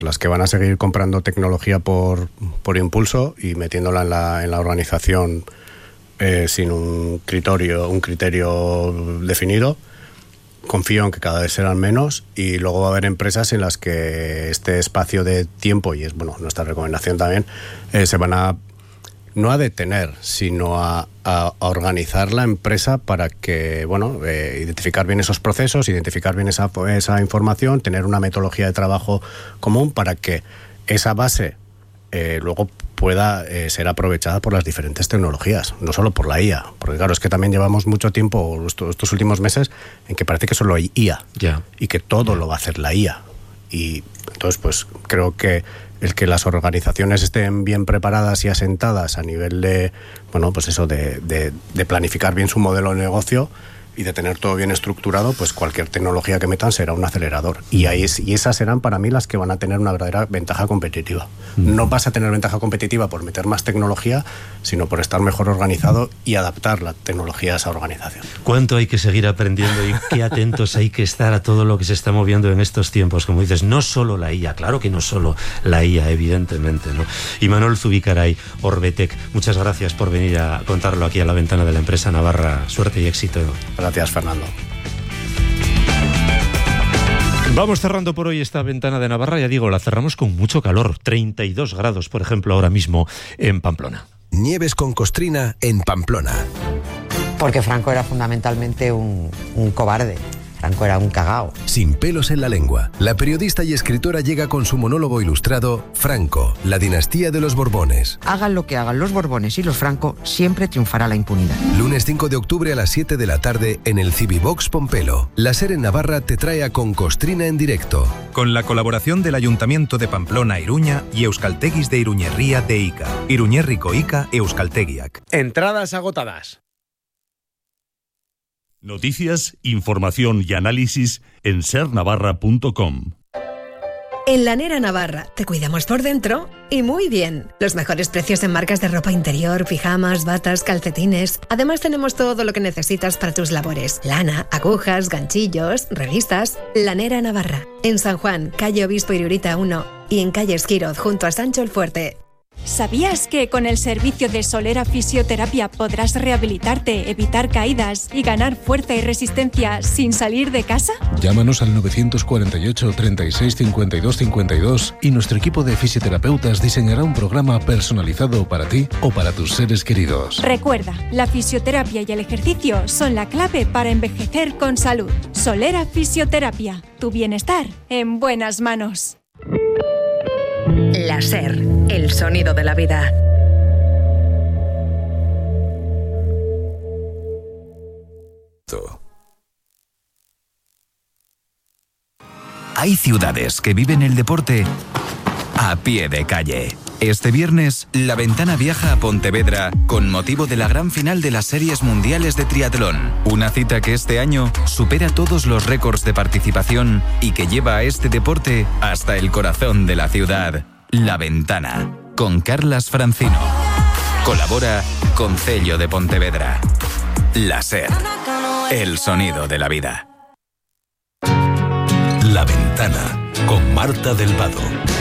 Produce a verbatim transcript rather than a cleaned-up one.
las que van a seguir comprando tecnología por, por impulso y metiéndola en la, en la organización eh, sin un criterio, un criterio definido. Confío en que cada vez serán menos, y luego va a haber empresas en las que este espacio de tiempo, y es bueno nuestra recomendación también, eh, se van a no a detener, sino a, a, a organizar la empresa para que, bueno, eh, identificar bien esos procesos, identificar bien esa, esa información, tener una metodología de trabajo común para que esa base eh, luego pueda eh, ser aprovechada por las diferentes tecnologías, no solo por la I A, porque claro, es que también llevamos mucho tiempo, estos, estos últimos meses, en que parece que solo hay I A, yeah. y que todo lo va a hacer la I A. Y entonces, pues creo que el que las organizaciones estén bien preparadas y asentadas a nivel de, bueno, pues eso, de, de, de planificar bien su modelo de negocio y de tener todo bien estructurado, pues cualquier tecnología que metan será un acelerador. Y, ahí es, y esas serán para mí las que van a tener una verdadera ventaja competitiva. No vas a tener ventaja competitiva por meter más tecnología, sino por estar mejor organizado y adaptar la tecnología a esa organización. ¿Cuánto hay que seguir aprendiendo y qué atentos hay que estar a todo lo que se está moviendo en estos tiempos? Como dices, no solo la I A, claro que no solo la I A, evidentemente, ¿no? Imanol Zubicaray, Orbetec, muchas gracias por venir a contarlo aquí a la ventana de la empresa Navarra. Suerte y éxito. Gracias, Fernando. Vamos cerrando por hoy esta ventana de Navarra. Ya digo, la cerramos con mucho calor. treinta y dos grados, por ejemplo, ahora mismo en Pamplona. Nieves con Costrina en Pamplona. Porque Franco era fundamentalmente un, un cobarde. Franco era un cagao. Sin pelos en la lengua, la periodista y escritora llega con su monólogo ilustrado Franco, la dinastía de los Borbones. Hagan lo que hagan los Borbones y los Franco, siempre triunfará la impunidad. Lunes cinco de octubre a las siete de la tarde en el Cibibox Pompelo. La SER en Navarra te trae a Con Costrina en directo. Con la colaboración del Ayuntamiento de Pamplona Iruña y Euskalteguis de Iruñerría de Ica. Iruñerriko Ica Euskaltegiak. Entradas agotadas. Noticias, información y análisis en ser navarra punto com. En Lanera Navarra te cuidamos por dentro y muy bien. Los mejores precios en marcas de ropa interior, pijamas, batas, calcetines. Además tenemos todo lo que necesitas para tus labores. Lana, agujas, ganchillos, revistas. Lanera Navarra. En San Juan, calle Obispo Irurita uno y en calle Esquiroz junto a Sancho el Fuerte. ¿Sabías que con el servicio de Solera Fisioterapia podrás rehabilitarte, evitar caídas y ganar fuerza y resistencia sin salir de casa? Llámanos al nueve cuatro ocho, treinta y seis, cincuenta y dos cincuenta y dos y nuestro equipo de fisioterapeutas diseñará un programa personalizado para ti o para tus seres queridos. Recuerda, la fisioterapia y el ejercicio son la clave para envejecer con salud. Solera Fisioterapia, tu bienestar en buenas manos. La SER, el sonido de la vida. Hay ciudades que viven el deporte a pie de calle. Este viernes, La Ventana viaja a Pontevedra con motivo de la gran final de las Series Mundiales de Triatlón. Una cita que este año supera todos los récords de participación y que lleva a este deporte hasta el corazón de la ciudad. La Ventana, con Carlas Francino. Colabora Concello de Pontevedra. La SER, el sonido de la vida. La Ventana, con Marta del Vado.